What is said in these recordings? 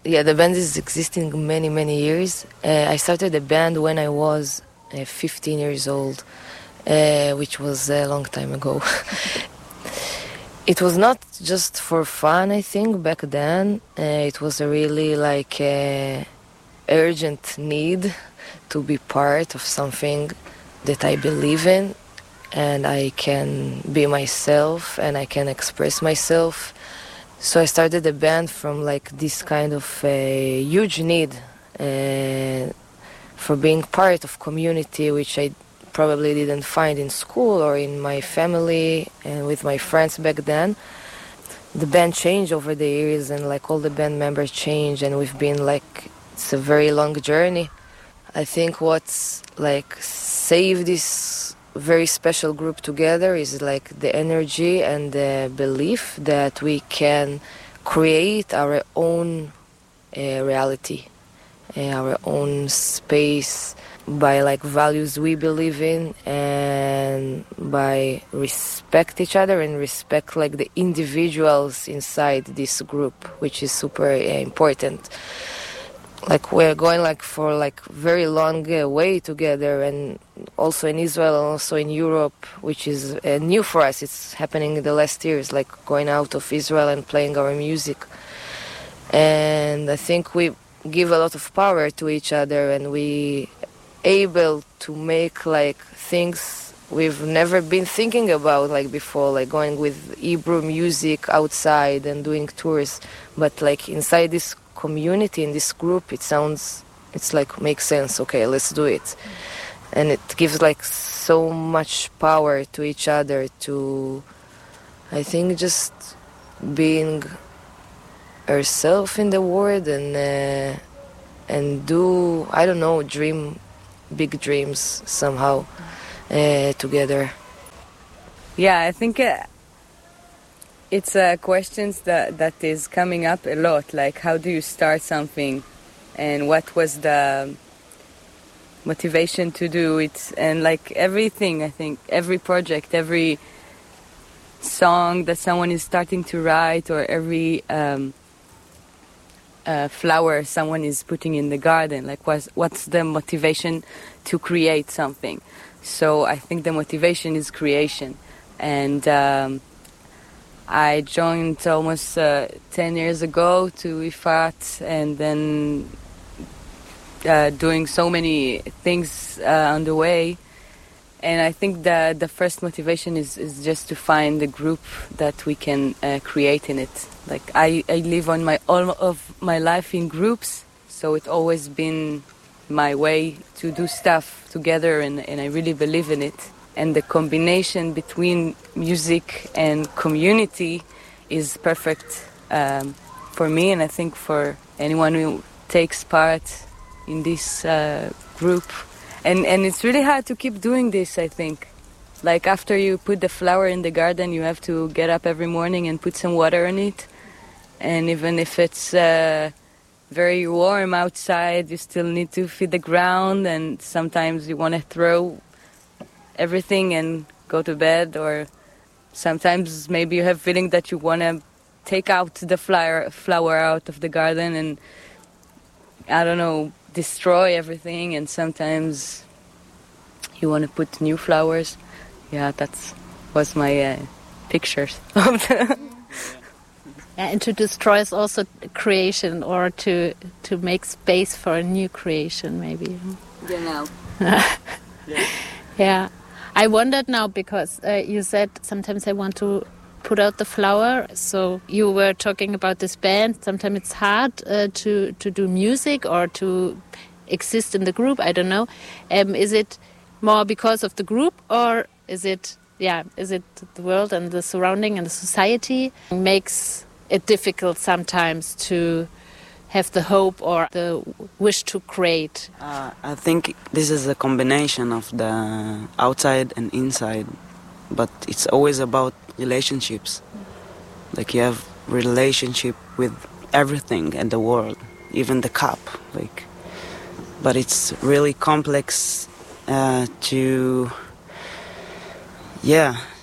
Yeah, the band is existing many years. I started the band when I was 15 years old, which was a long time ago. It was not just for fun, I think, back then. It was a really urgent need to be part of something that I believe in, and I can be myself and I can express myself. So I started the band from this kind of a huge need for being part of community, which I probably didn't find in school or in my family and with my friends back then. The band changed over the years, and all the band members changed, and we've been it's a very long journey. I think what's saved this very special group together is the energy and the belief that we can create our own reality, our own space by values we believe in, and by respect each other and respect the individuals inside this group, which is super important. We're going for very long way together, and also in Israel and also in Europe, which is new for us. It's happening in the last years, going out of Israel and playing our music. And I think we give a lot of power to each other, and we able to make things we've never been thinking about before, going with Hebrew music outside and doing tours. But inside this community, in this group, it's makes sense. Okay, let's do it. And it gives so much power to each other to, I think, just being herself in the world and do, I don't know, dream big dreams somehow together. Yeah, I think it's questions that is coming up a lot, how do you start something, and what was the motivation to do it, and everything. I think every project, every song that someone is starting to write, or every flower someone is putting in the garden, what's the motivation to create something. So I think the motivation is creation. And I joined almost 10 years ago to Ifat, and then doing so many things on the way. And I think that the first motivation is just to find the group that we can create in it. I live on all of my life in groups, so it's always been my way to do stuff together, and I really believe in it. And the combination between music and community is perfect for me, and I think for anyone who takes part in this group. And it's really hard to keep doing this, I think. After you put the flower in the garden, you have to get up every morning and put some water on it. And even if it's very warm outside, you still need to feed the ground, and sometimes you want to throw everything and go to bed, or sometimes maybe you have feeling that you want to take out the flower out of the garden and, I don't know, destroy everything, and sometimes you want to put new flowers. Yeah, that was my pictures of the and to destroy is also creation, or to make space for a new creation, maybe. Genau. Yeah. I wondered now, because you said sometimes I want to put out the flower. So you were talking about this band. Sometimes it's hard to do music or to exist in the group. I don't know. Is it more because of the group, or is it the world and the surrounding and the society makes it difficult sometimes to have the hope or the wish to create? I think this is a combination of the outside and inside, but it's always about relationships. You have relationship with everything in the world, even the cup. But it's really complex to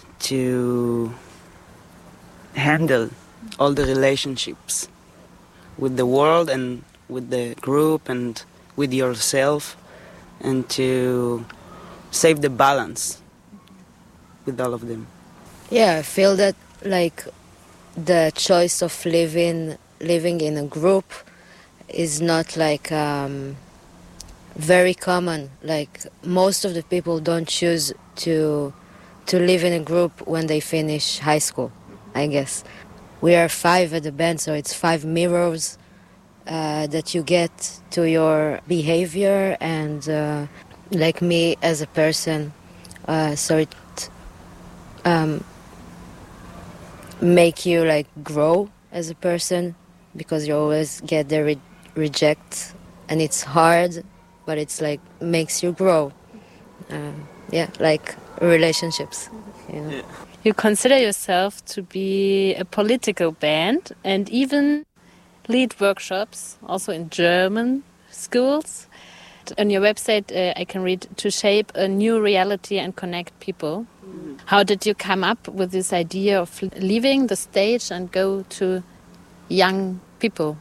handle all the relationships. with the world and with the group and with yourself, and to save the balance with all of them. Yeah, I feel that like the choice of living in a group is not like very common. Like most of the people don't choose to live in a group when they finish high school, I guess. We are 5 at the band, so it's 5 mirrors that you get to your behavior and like me as a person. So it make you like grow as a person, because you always get the reject, and it's hard, but it's like makes you grow. Yeah, like relationships. You know? Yeah. You consider yourself to be a political band and even lead workshops, also in German schools. On your website, I can read, to shape a new reality and connect people. How did you come up with this idea of leaving the stage and go to young people?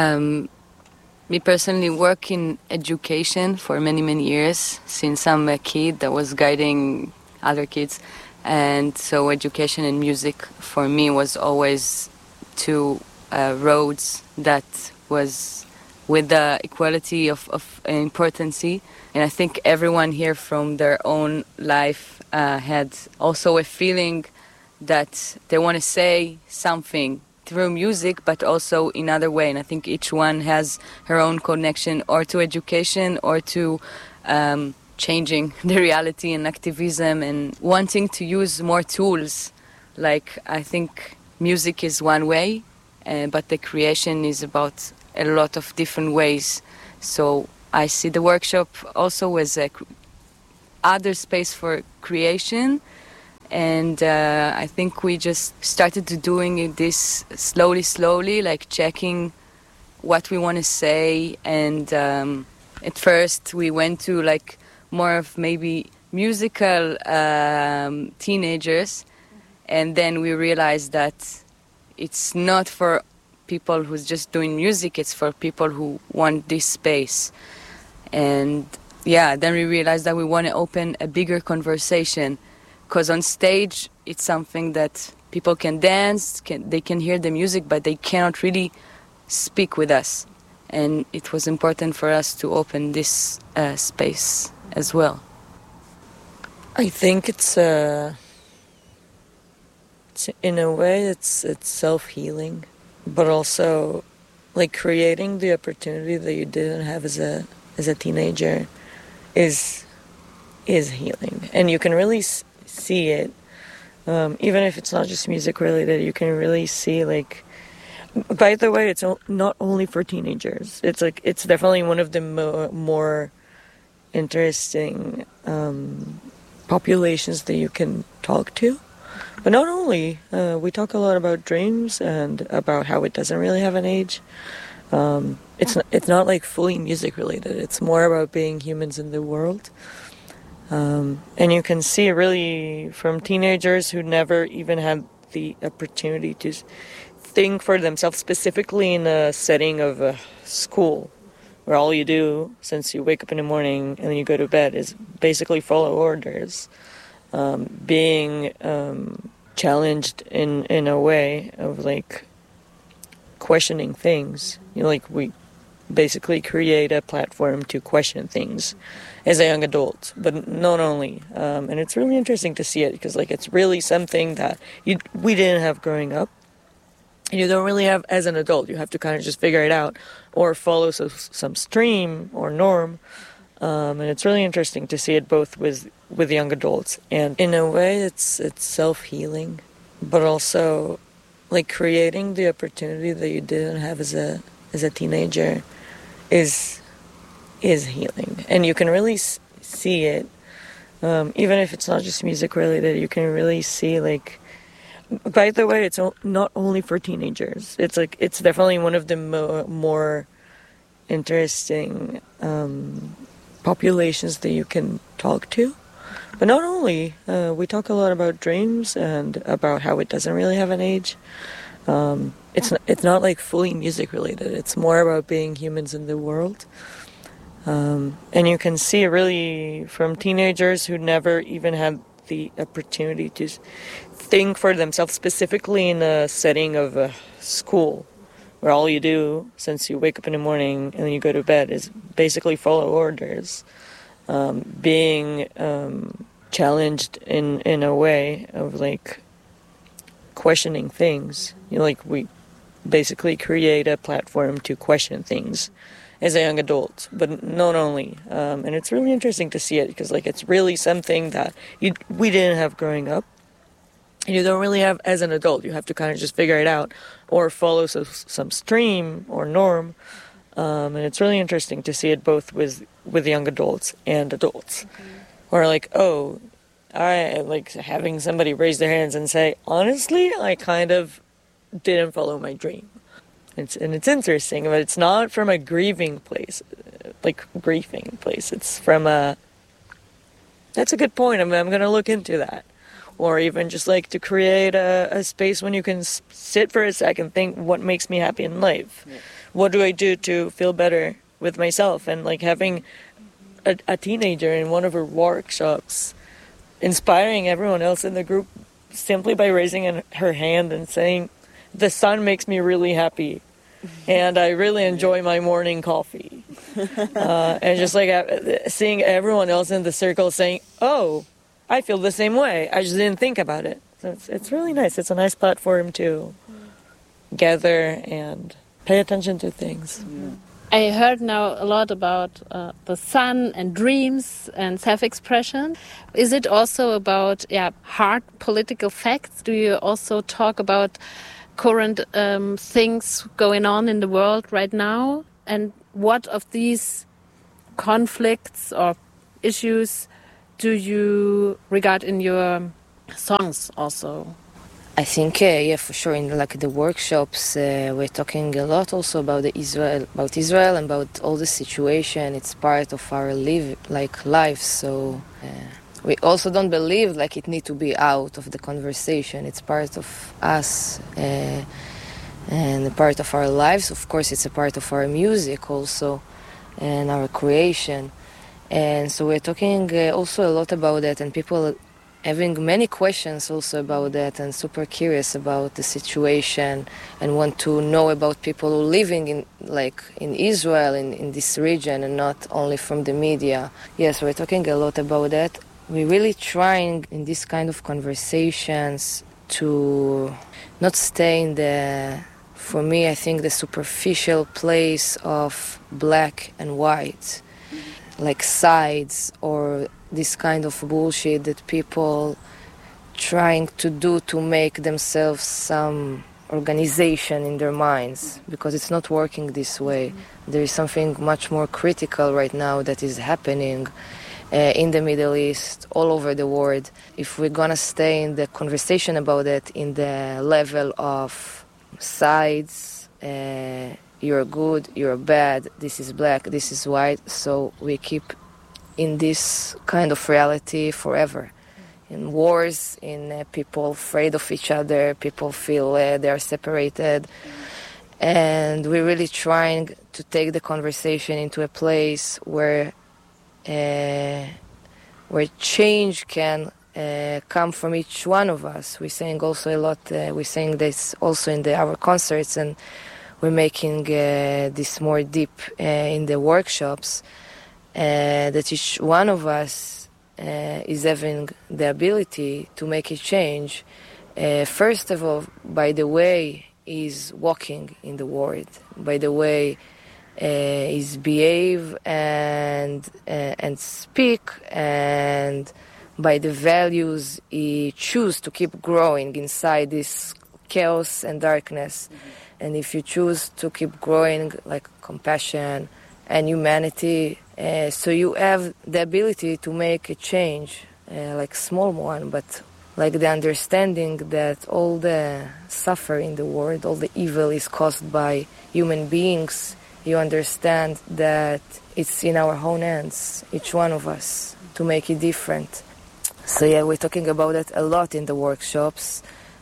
Me personally work in education for many, many years, since I'm a kid that was guiding other kids. And so education and music for me was always two roads that was with the equality of importance. And I think everyone here from their own life had also a feeling that they want to say something through music, but also in other way. And I think each one has her own connection, or to education, or to changing the reality and activism, and wanting to use more tools. Like, I think music is one way, but the creation is about a lot of different ways. So I see the workshop also as a other space for creation. And I think we just started to doing this slowly, like checking what we want to say. And at first we went to like more of maybe musical teenagers. And then we realized that it's not for people who's just doing music, it's for people who want this space. And yeah, then we realized that we want to open a bigger conversation, because on stage it's something that people can dance, they can hear the music, but they cannot really speak with us. And it was important for us to open this space as well. I think it's in a way it's self-healing, but also like creating the opportunity that you didn't have as a teenager is healing. And you can really see it, even if it's not just music related. You can really see, like, by the way, it's not only for teenagers. It's like, it's definitely one of the more interesting populations that you can talk to. But not only, we talk a lot about dreams and about how it doesn't really have an age. It's not like fully music related. It's more about being humans in the world. And you can see really from teenagers who never even had the opportunity to think for themselves, specifically in a setting of a school, where all you do since you wake up in the morning and then you go to bed is basically follow orders. Being challenged in a way of like questioning things. You know, like we basically create a platform to question things as a young adult, but not only. And it's really interesting to see it, because like it's really something that we didn't have growing up, and you don't really have as an adult. You have to kind of just figure it out or follow some stream or norm. And it's really interesting to see it both with young adults, and in a way it's self-healing, but also like creating the opportunity that you didn't have as a teenager is healing. And you can really see it, even if it's not just music related. You can really see, like, by the way, it's not only for teenagers. It's like, it's definitely one of the more interesting populations that you can talk to. But not only, we talk a lot about dreams and about how it doesn't really have an age. it's not like fully music related. It's more about being humans in the world. And you can see really from teenagers who never even had the opportunity to think for themselves, specifically in a setting of a school, where all you do since you wake up in the morning and then you go to bed is basically follow orders. Being challenged in a way of like questioning things. We basically create a platform to question things as a young adult, but not only. And it's really interesting to see it because it's really something that we didn't have growing up. And you don't really have as an adult. You have to kind of just figure it out or follow some stream or norm. And it's really interesting to see it both with young adults and adults. Or having somebody raise their hands and say, honestly, I kind of didn't follow my dream. It's interesting, but it's not from a grieving place. It's from that's a good point. I'm going to look into that. Or even just to create a space when you can sit for a second, think what makes me happy in life. Yeah. What do I do to feel better with myself? And having a teenager in one of her workshops inspiring everyone else in the group simply by raising her hand and saying, the sun makes me really happy and I really enjoy my morning coffee. And just seeing everyone else in the circle saying, oh, I feel the same way. I just didn't think about it. So it's really nice. It's a nice platform to gather and pay attention to things. Yeah. I heard now a lot about the sun and dreams and self-expression. Is it also about hard political facts? Do you also talk about current things going on in the world right now? And what of these conflicts or issues do you regard in your songs also? I think, for sure. In the workshops, we're talking a lot also about Israel and about all the situation. It's part of our life. So we also don't believe it need to be out of the conversation. It's part of us and a part of our lives. Of course, it's a part of our music also and our creation. And so we're talking also a lot about that, and people having many questions also about that and super curious about the situation and want to know about people who are living in Israel, in this region, and not only from the media. Yes, we're talking a lot about that. We're really trying in this kind of conversations to not stay in for me, I think, the superficial place of black and white, sides or this kind of bullshit that people trying to do to make themselves some organization in their minds, because it's not working this way. There is something much more critical right now that is happening in the Middle East, all over the world. If we're gonna stay in the conversation about it in the level of sides, you're good, you're bad, this is black, this is white, so we keep in this kind of reality forever. In wars, in people afraid of each other, people feel they are separated. And we're really trying to take the conversation into a place where change can come from each one of us. We're saying also a lot, we're saying this also in our concerts, and we're making this more deep in the workshops, that each one of us is having the ability to make a change. First of all, by the way he's walking in the world, by the way he's behave and speak, and by the values he choose to keep growing inside this chaos and darkness. And if you choose to keep growing compassion and humanity, so you have the ability to make a change, small one, but the understanding that all the suffering in the world, all the evil is caused by human beings. You understand that it's in our own hands, each one of us, to make it different. So we're talking about it a lot in the workshops.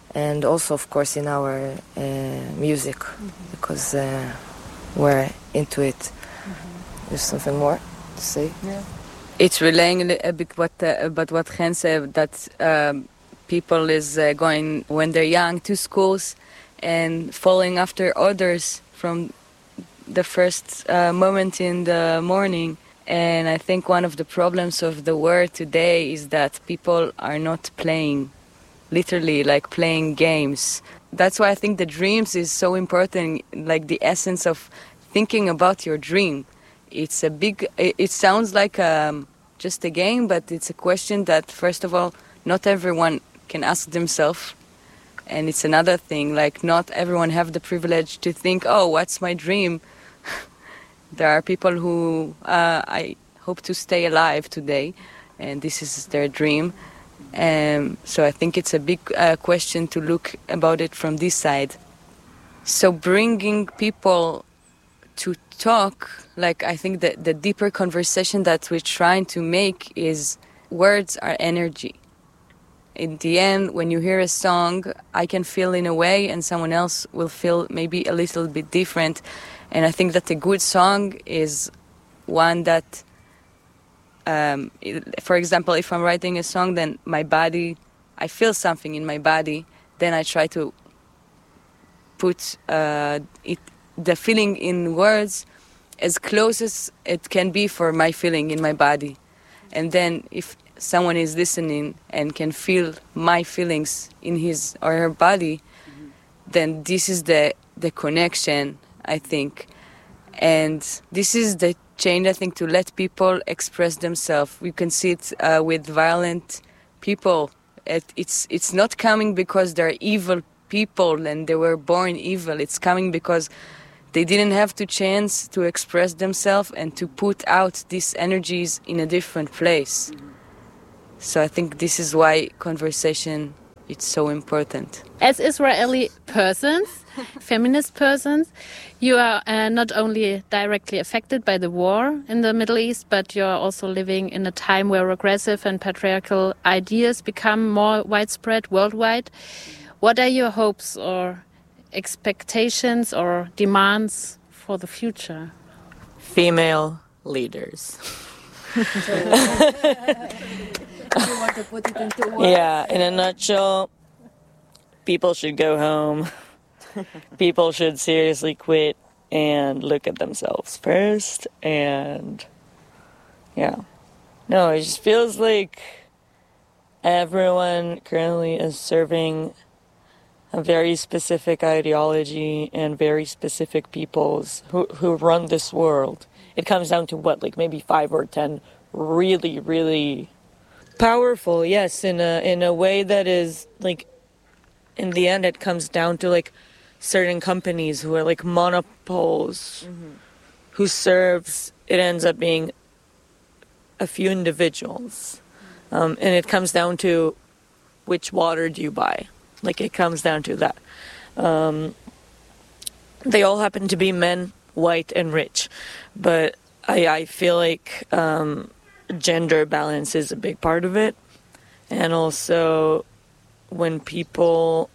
and also, of course, in our music, because we're into it. There's something more to say? Yeah. It's relaying a bit about what Chen said, that people is going, when they're young, to schools and following after orders from the first moment in the morning. And I think one of the problems of the world today is that people are not playing, literally, like playing games. That's why I think the dreams is so important, like the essence of thinking about your dream. It's a big, it sounds like just a game, but it's a question that, first of all, not everyone can ask themselves. And it's another thing, like not everyone have the privilege to think, oh, what's my dream? There are people who I hope to stay alive today, and this is their dream. So I think it's a big question to look about it from this side. So bringing people to talk, like I think that the deeper conversation that we're trying to make is words are energy. In the end, when you hear a song, I can feel in a way and someone else will feel maybe a little bit different. And I think that a good song is one that, for example, if I'm writing a song, then my body, I feel something in my body, then I try to put the feeling in words as close as it can be for my feeling in my body. And then if someone is listening and can feel my feelings in his or her body, then this is the connection, I think. And this is the change, I think, to let people express themselves. We can see it with violent people. It's not coming because they're evil people and they were born evil. It's coming because they didn't have the chance to express themselves and to put out these energies in a different place. So I think this is why conversation is so important. As Israeli persons, feminist persons, you are not only directly affected by the war in the Middle East, but you are also living in a time where regressive and patriarchal ideas become more widespread worldwide. What are your hopes or expectations or demands for the future? Female leaders. You want to put it into words? Yeah, in a nutshell, people should go home. People should seriously quit and look at themselves first. And yeah, no, it just feels like everyone currently is serving a very specific ideology and very specific peoples who run this world. It comes down to what, like maybe 5 or 10 really, really powerful, yes, in a way that is like, in the end it comes down to like certain companies who are like monopoles, who serves, it ends up being a few individuals. And it comes down to which water do you buy. Like it comes down to that. They all happen to be men, white and rich, but I feel like gender balance is a big part of it. And also when people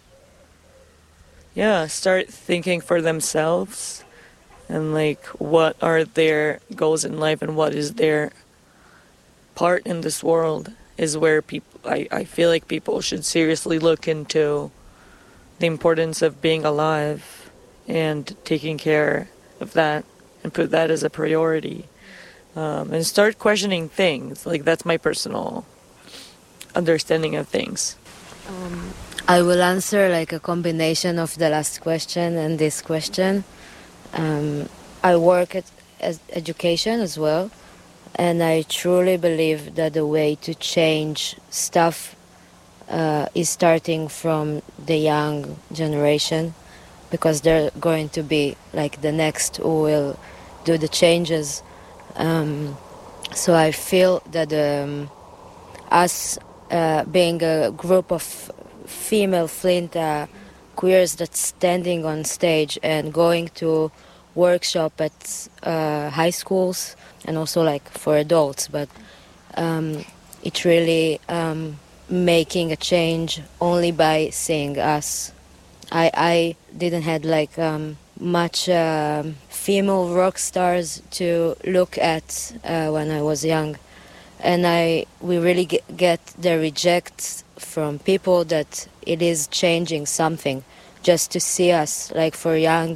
start thinking for themselves and like what are their goals in life and what is their part in this world is where people I feel like people should seriously look into the importance of being alive and taking care of that and put that as a priority. And start questioning things. Like that's my personal understanding of things. I will answer like a combination of the last question and this question. I work at education as well, and I truly believe that the way to change stuff is starting from the young generation, because they're going to be like the next who will do the changes. So I feel that us being a group of female Flint queers that's standing on stage and going to workshop at high schools and also like for adults, but it really making a change only by seeing us. I didn't had like much female rock stars to look at when I was young, and we really get the reject from people that it is changing something. Just to see us, like for young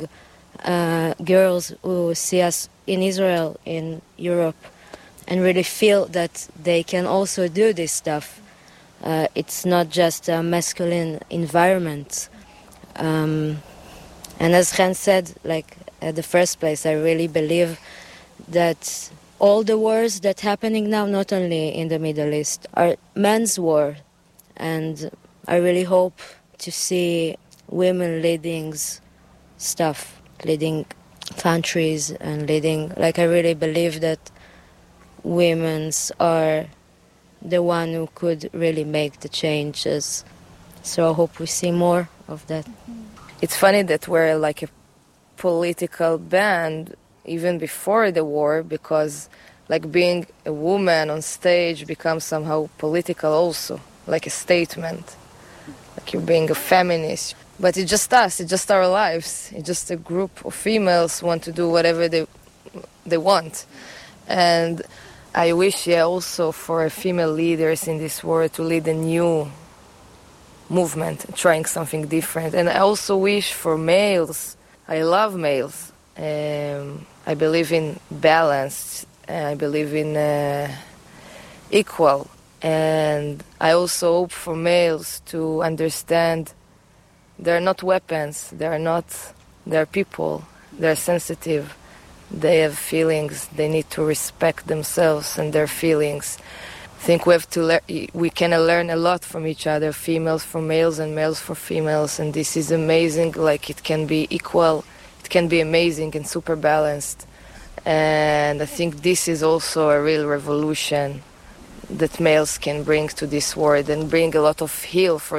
girls who see us in Israel, in Europe, and really feel that they can also do this stuff. It's not just a masculine environment. And as Chen said, like at the first place, I really believe that all the wars that happening now, not only in the Middle East, are men's war. And I really hope to see women leading stuff, leading countries and leading, like I really believe that women's are the one who could really make the changes. So I hope we see more of that. It's funny that we're like a political band even before the war, because like being a woman on stage becomes somehow political also, like a statement. Like you're being a feminist. But it's just us, it's just our lives. It's just a group of females who want to do whatever they want. And I wish also for female leaders in this world to lead a new movement, trying something different. And I also wish for males, I love males. I believe in balance, I believe in equal. And I also hope for males to understand they're not weapons, they're people, they're sensitive, they have feelings, they need to respect themselves and their feelings. I think we can learn a lot from each other, females for males and males for females, and this is amazing, like it can be equal, it can be amazing and super balanced. And I think this is also a real revolution that males can bring to this world and bring a lot of heal for